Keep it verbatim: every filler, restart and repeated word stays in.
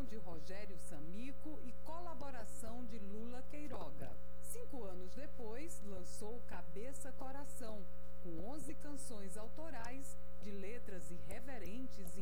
de Rogério Samico e colaboração de Lula Queiroga. Cinco anos depois, lançou Cabeça Coração, com onze canções autorais de letras irreverentes